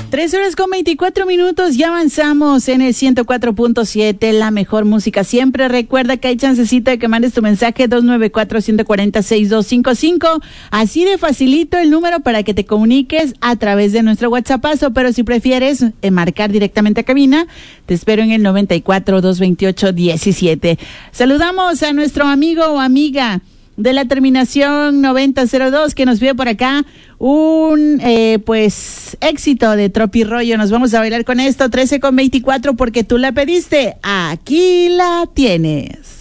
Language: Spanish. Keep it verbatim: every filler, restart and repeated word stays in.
Tres horas con veinticuatro minutos, ya avanzamos en el ciento cuatro punto siete, la mejor música siempre. Recuerda que hay chancecita de que mandes tu mensaje dos nueve cuatro, uno cuatro cero, seis dos cinco cinco. Así de facilito el número para que te comuniques a través de nuestro WhatsAppazo, pero si prefieres eh, marcar directamente a cabina, te espero en el noventa y cuatro, doscientos veintiocho, diecisiete. Saludamos a nuestro amigo o amiga de la terminación noventa cero dos que nos vio por acá un eh, pues éxito de Tropirollo. Nos vamos a bailar con esto, trece con veinticuatro, porque tú la pediste. Aquí la tienes.